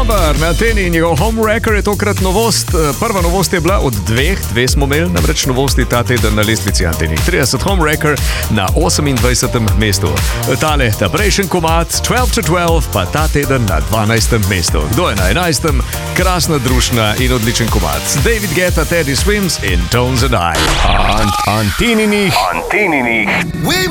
Faber na Ateni in njegov Home Wrecker je tokrat novost. Prva novost je bila od dve smo imeli, namreč novosti ta teden na lestvici Ateni. 30 Home Wrecker na 28. mestu. Tale, ta prejšen komad 12 to 12 pa ta teden na 12. mestu. Kdo je na 11? Krasna družna in odličen komad. David Guetta, Teddy Swims in Tones and I. Anteninih.